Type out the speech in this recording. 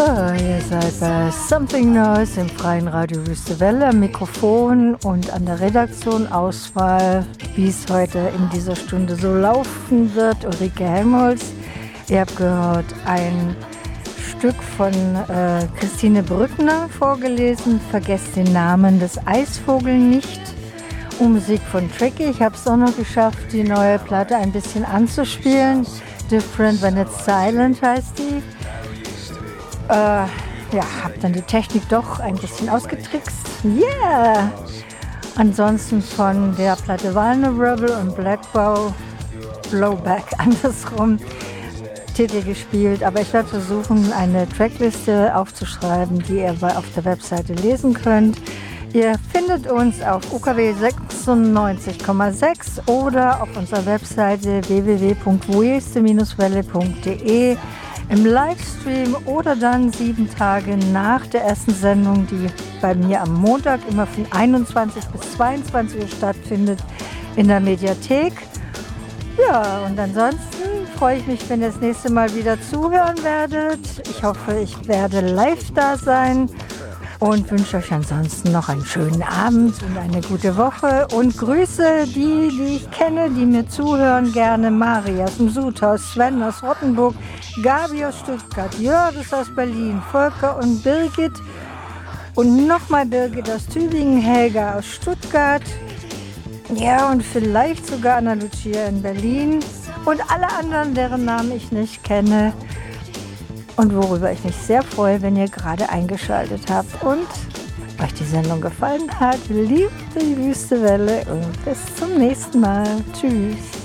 Ja, ihr seid bei Something Noise im freien Radio Wüste Welle am Mikrofon und an der Redaktion Auswahl, wie es heute in dieser Stunde so laufen wird. Ulrike Helmholtz. Ihr habt gehört ein Stück von Christine Brückner vorgelesen, Vergesst den Namen des Eisvogel nicht. Und Musik von Tricky. Ich habe es auch noch geschafft, die neue Platte ein bisschen anzuspielen. Different When It's Silent heißt die. Habe dann die Technik doch ein bisschen ausgetrickst. Yeah! Ansonsten von der Platte Vulnerable und Blowback andersrum Titel gespielt. Aber ich werde versuchen, eine Trackliste aufzuschreiben, die ihr auf der Webseite lesen könnt. Ihr findet uns auf UKW 96,6 oder auf unserer Webseite www.weste-welle.de im Livestream oder dann 7 Tage nach der ersten Sendung, die bei mir am Montag immer von 21 bis 22 Uhr stattfindet, in der Mediathek. Ja, und ansonsten freue ich mich, wenn ihr das nächste Mal wieder zuhören werdet. Ich hoffe, ich werde live da sein und wünsche euch ansonsten noch einen schönen Abend und eine gute Woche und grüße die ich kenne, die mir zuhören gerne. Maria aus dem Sudhaus, Sven aus Rottenburg, Gabi aus Stuttgart, Jördis aus Berlin, Volker und Birgit und nochmal Birgit aus Tübingen, Helga aus Stuttgart, ja und vielleicht sogar Anna Lucia in Berlin und alle anderen, deren Namen ich nicht kenne. Und worüber ich mich sehr freue, wenn ihr gerade eingeschaltet habt und euch die Sendung gefallen hat. Liebt die Wüste Welle und bis zum nächsten Mal. Tschüss.